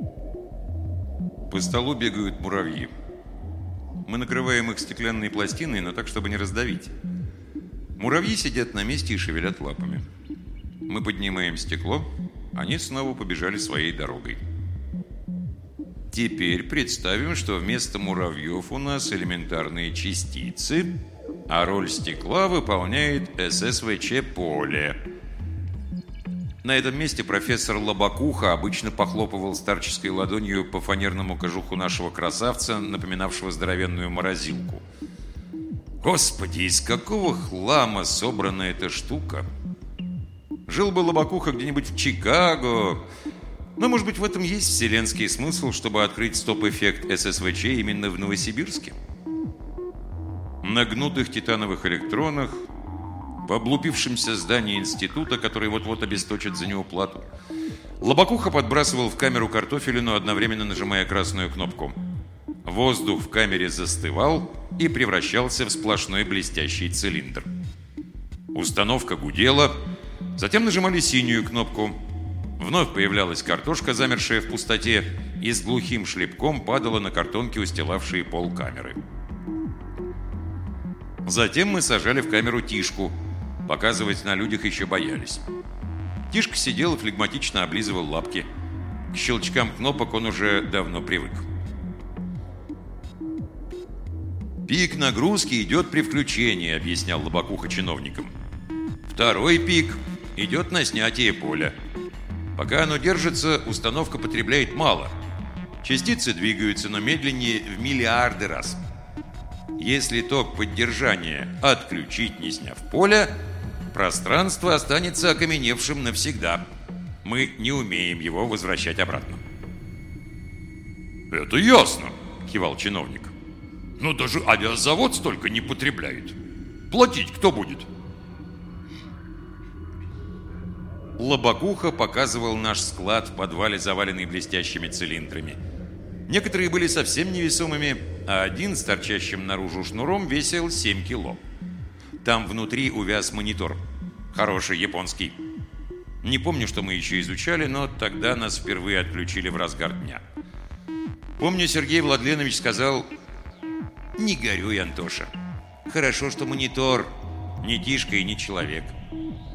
По столу бегают муравьи. Мы накрываем их стеклянной пластиной, но так, чтобы не раздавить. Муравьи сидят на месте и шевелят лапами. Мы поднимаем стекло, они снова побежали своей дорогой. Теперь представим, что вместо муравьев у нас элементарные частицы, а роль стекла выполняет ССВЧ-поле. На этом месте профессор Лобакуха обычно похлопывал старческой ладонью по фанерному кожуху нашего красавца, напоминавшего здоровенную морозилку. Господи, из какого хлама собрана эта штука? Жил бы Лобакуха где-нибудь в Чикаго. Но, может быть, в этом есть вселенский смысл, чтобы открыть стоп-эффект ССВЧ именно в Новосибирске? На гнутых титановых электронах, в облупившемся здании института, который вот-вот обесточит за неуплату, Лобакуха подбрасывал в камеру картофелину, одновременно нажимая красную кнопку. Воздух в камере застывал и превращался в сплошной блестящий цилиндр. Установка гудела, затем нажимали синюю кнопку. Вновь появлялась картошка, замершая в пустоте, и с глухим шлепком падала на картонки, устилавшие пол камеры. Затем мы сажали в камеру Тишку. Показывать на людях еще боялись. Тишка сидел и флегматично облизывал лапки. К щелчкам кнопок он уже давно привык. «Пик нагрузки идет при включении», — объяснял Лобакуха чиновникам. «Второй пик идет на снятие поля. Пока оно держится, установка потребляет мало. Частицы двигаются, но медленнее в миллиарды раз. Если ток поддержания отключить, не сняв поле, пространство останется окаменевшим навсегда. Мы не умеем его возвращать обратно». «Это ясно», — кивал чиновник. «Но даже авиазавод столько не потребляет. Платить кто будет?» Лобакуха показывал наш склад в подвале, заваленный блестящими цилиндрами. Некоторые были совсем невесомыми, а один с торчащим наружу шнуром весил 7 кило. Там внутри увяз монитор. Хороший, японский. Не помню, что мы еще изучали, но тогда нас впервые отключили в разгар дня. Помню, Сергей Владленович сказал: «Не горюй, Антоша. Хорошо, что монитор, не Тишка и не человек.